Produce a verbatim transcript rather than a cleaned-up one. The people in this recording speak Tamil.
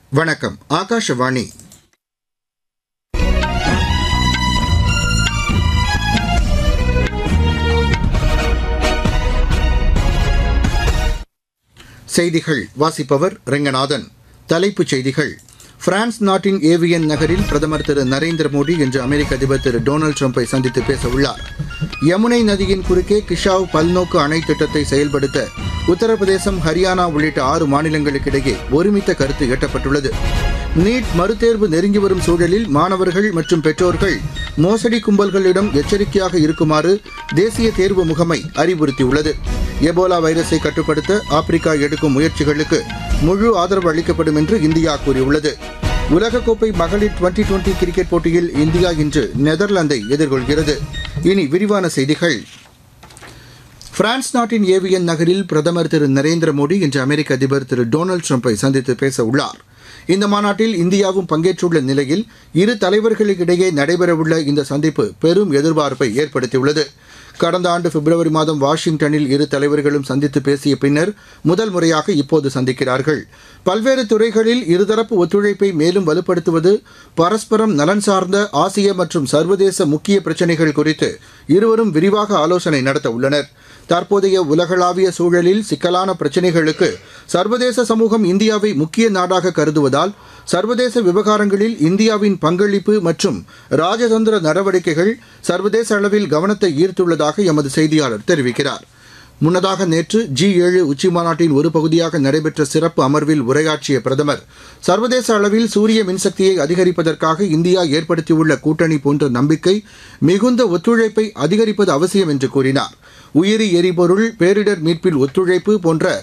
வணக்கம். ஆகாஷவாணி. செய்திகள் வாசிப்பவர் ரெங்கநாதன். தலைப்புச் செய்திகள். பிரான்ஸ் நாட்டின் ஏவியன் நகரில் பிரதமர் திரு நரேந்திர மோடி இன்று அமெரிக்க அதிபர் திரு டொனால்டு ட்ரம்பை சந்தித்து பேசவுள்ளார். யமுனை நதியின் குறுக்கே கிஷாவ் பல்நோக்கு அணை திட்டத்தை செயல்படுத்த உத்தரப்பிரதேசம், ஹரியானா உள்ளிட்ட ஆறு மாநிலங்களுக்கிடையே ஒருமித்த கருத்து எட்டப்பட்டுள்ளது. நீட் மறுதேர்வு நெருங்கி வரும் சூழலில் மாணவர்கள் மற்றும் பெற்றோர்கள் மோசடி கும்பல்களிடம் எச்சரிக்கையாக இருக்குமாறு தேசிய தேர்வு முகமை அறிவுறுத்தியுள்ளது. எபோலா வைரஸை கட்டுப்படுத்த ஆப்பிரிக்கா எடுக்கும் முயற்சிகளுக்கு முழு ஆதரவு அளிக்கப்படும் என்று இந்தியா கூறியுள்ளது. உலகக்கோப்பை மகளிர் டுவெண்டி டுவெண்டி கிரிக்கெட் போட்டியில் இந்தியா இன்று நெதர்லாந்தை எதிர்கொள்கிறது. இனி விரிவான செய்திகள். பிரான்ஸ் நாட்டின் ஏவியன் நகரில் பிரதமர் திரு நரேந்திர மோடி இன்று அமெரிக்க அதிபர் திரு டொனால்டு ட்ரம்பை சந்தித்து பேச உள்ளார். இந்த மாநாட்டில் இந்தியாவும் பங்கேற்றுள்ள நிலையில் இரு தலைவர்களுக்கிடையே நடைபெறவுள்ள இந்த சந்திப்பு பெரும் எதிர்பார்ப்பை ஏற்படுத்தியுள்ளது. கடந்த ஆண்டு பிப்ரவரி மாதம் வாஷிங்டனில் இரு தலைவர்களும் சந்தித்து பேசிய பின்னர் முதல் முறையாக இப்போது சந்திக்கிறார்கள். பல்வேறு துறைகளில் இருதரப்பு ஒத்துழைப்பை மேலும் வலுப்படுத்துவது, பரஸ்பரம் நலன் சார்ந்த ஆசிய மற்றும் சர்வதேச முக்கிய பிரச்சினைகள் குறித்து இருவரும் விரிவாக ஆலோசனை நடத்த உள்ளனர். தற்போதைய உலகளாவிய சூழலில் சிக்கலான பிரச்சினைகளுக்கு சர்வதேச சமூகம் இந்தியாவை முக்கிய நாடாக கருதுவதால் சர்வதேச விவகாரங்களில் இந்தியாவின் பங்களிப்பு மற்றும் ராஜதந்திர நடவடிக்கைகள் சர்வதேச அளவில் கவனத்தை ஈர்த்துள்ளதாக எமது செய்தியாளர் தெரிவிக்கிறார். முன்னதாக நேற்று ஜி ஏழு உச்சிமாநாட்டின் ஒரு பகுதியாக நடைபெற்ற சிறப்பு அமர்வில் உரையாற்றிய பிரதமர், சர்வதேச அளவில் சூரிய மின்சக்தியை அதிகரிப்பதற்காக இந்தியா ஏற்படுத்தியுள்ள கூட்டணி போன்ற நம்பிக்கை மிகுந்த ஒத்துழைப்பை அதிகரிப்பது அவசியம் என்று கூறினார். உயிரி எரிபொருள், பேரிடர் மீட்பில் ஒத்துழைப்பு போன்ற